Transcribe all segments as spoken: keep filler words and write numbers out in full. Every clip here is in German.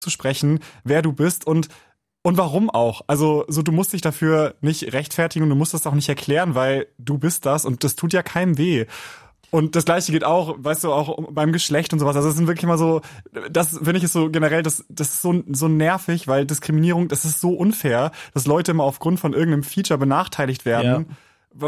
zu sprechen, wer du bist und und warum auch. Also so du musst dich dafür nicht rechtfertigen und du musst das auch nicht erklären, weil du bist das und das tut ja keinem weh. Und das Gleiche geht auch, weißt du, auch beim Geschlecht und sowas. Also es sind wirklich immer so, das finde ich ist so generell, das das ist so so nervig, weil Diskriminierung, das ist so unfair, dass Leute immer aufgrund von irgendeinem Feature benachteiligt werden. Ja.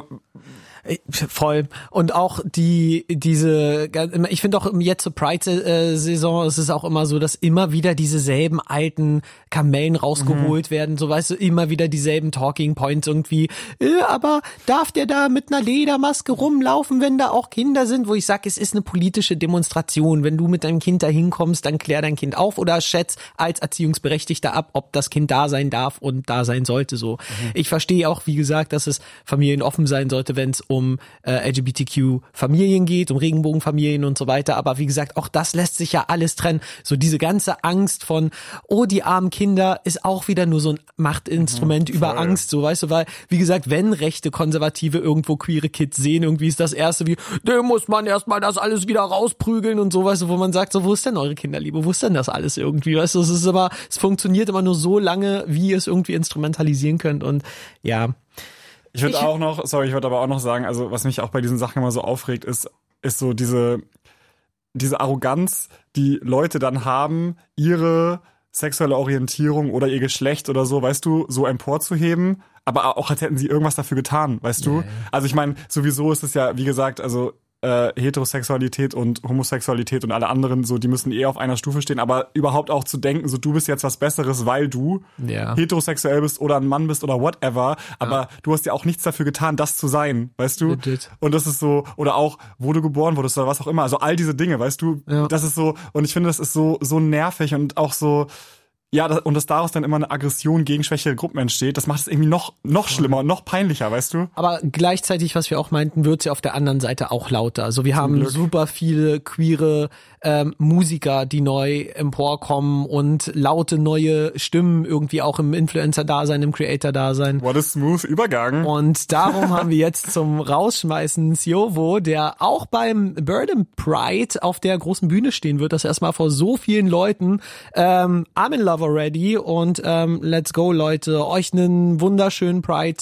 Voll. Und auch die, diese, ich finde auch jetzt zur Pride-Saison, es ist auch immer so, dass immer wieder dieselben alten Kamellen rausgeholt mhm. werden, so weißt du, immer wieder dieselben Talking Points irgendwie, äh, aber darf der da mit einer Ledermaske rumlaufen, wenn da auch Kinder sind, wo ich sage, es ist eine politische Demonstration, wenn du mit deinem Kind da hinkommst, dann klär dein Kind auf oder schätz als Erziehungsberechtigter ab, ob das Kind da sein darf und da sein sollte, so. Mhm. Ich verstehe auch, wie gesagt, dass es familienoffen sein sollte, wenn es um äh, L G B T Q-Familien geht, um Regenbogenfamilien und so weiter. Aber wie gesagt, auch das lässt sich ja alles trennen. So diese ganze Angst von, oh, die armen Kinder, ist auch wieder nur so ein Machtinstrument mhm, über Angst, so weißt du, weil, wie gesagt, wenn rechte Konservative irgendwo queere Kids sehen, irgendwie ist das Erste wie, dem muss man erstmal das alles wieder rausprügeln und so, weißt du, wo man sagt, so, wo ist denn eure Kinderliebe, wo ist denn das alles irgendwie, weißt du, es ist aber, es funktioniert immer nur so lange, wie ihr es irgendwie instrumentalisieren könnt und ja, Ich würde auch noch, sorry, ich würde aber auch noch sagen, also was mich auch bei diesen Sachen immer so aufregt, ist, ist so diese, diese Arroganz, die Leute dann haben, ihre sexuelle Orientierung oder ihr Geschlecht oder so, weißt du, so emporzuheben, aber auch als hätten sie irgendwas dafür getan, weißt du? Yeah. Also ich meine, sowieso ist es ja, wie gesagt, also äh, Heterosexualität und Homosexualität und alle anderen, so, die müssen eh auf einer Stufe stehen, aber überhaupt auch zu denken, so, du bist jetzt was Besseres, weil du yeah. heterosexuell bist oder ein Mann bist oder whatever, aber ja. du hast ja auch nichts dafür getan, das zu sein, weißt du? Legit. Und das ist so, oder auch, wo du geboren wurdest oder was auch immer, also all diese Dinge, weißt du, ja. das ist so, und ich finde, das ist so, so nervig und auch so, ja, das, und dass daraus dann immer eine Aggression gegen schwächere Gruppen entsteht, das macht es irgendwie noch noch schlimmer und noch peinlicher, weißt du? Aber gleichzeitig, was wir auch meinten, wird's ja auf der anderen Seite auch lauter. Also wir Zum haben Glück. super viele queere ähm, Musiker, die neu emporkommen und laute neue Stimmen irgendwie auch im Influencer-Dasein, im Creator-Dasein. What a smooth Übergang. Und darum haben wir jetzt zum Rausschmeißen Siovo, der auch beim Burden Pride auf der großen Bühne stehen wird, das erstmal vor so vielen Leuten. Ähm, I'm in love already und ähm, let's go, Leute. Euch einen wunderschönen Pride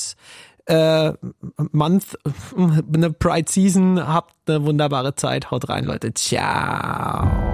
äh, Month, eine Pride Season. Habt eine wunderbare Zeit. Haut rein, Leute. Ciao.